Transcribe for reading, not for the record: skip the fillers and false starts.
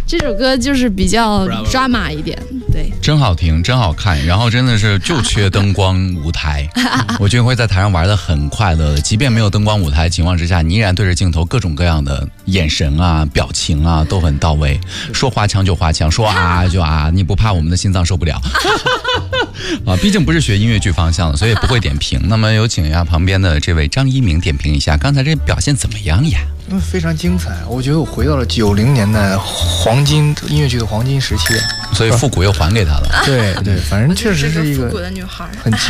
这首歌就是比较抓马一点，对， 真好听，真好看，然后真的是就缺灯光舞台。我觉得会在台上玩得很快乐的，即便没有灯光舞台情况之下，你依然对着镜头各种各样的眼神啊、表情啊都很到位，说花腔就花腔，说啊就啊，你不怕我们的心脏受不了？啊，毕竟不是学音乐剧方向的，所以不会点评。那么有请一下旁边的这位张一鸣点评一下，刚才这表现怎么样呀？ 非常精彩，我觉得我回到了90年代黄金音乐剧的黄金时期， 所以复古又还给他了。 对对，反正确实是一个复古的女孩， 很